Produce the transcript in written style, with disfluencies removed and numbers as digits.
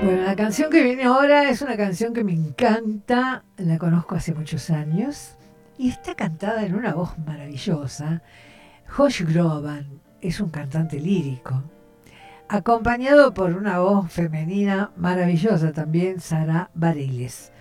Bueno, la canción que viene ahora es una canción que me encanta, la conozco hace muchos años y está cantada en una voz maravillosa. Josh Groban es un cantante lírico, acompañado por una voz femenina maravillosa también, Sara Bareilles.